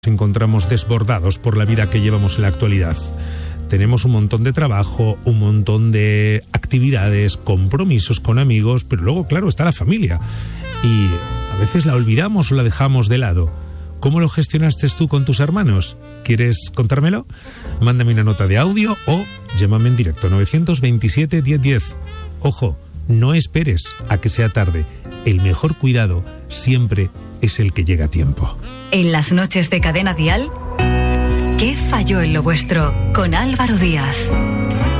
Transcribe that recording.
Nos encontramos desbordados por la vida que llevamos en la actualidad. Tenemos un montón de trabajo, un montón de actividades, compromisos con amigos, pero luego, claro, está la familia. Y a veces la olvidamos o la dejamos de lado. ¿Cómo lo gestionaste tú con tus hermanos? ¿Quieres contármelo? Mándame una nota de audio o llámame en directo 927 1010. Ojo, no esperes a que sea tarde. El mejor cuidado siempre es el que llega a tiempo. En las noches de Cadena Dial, ¿qué falló en lo vuestro? Con Álvaro Díaz.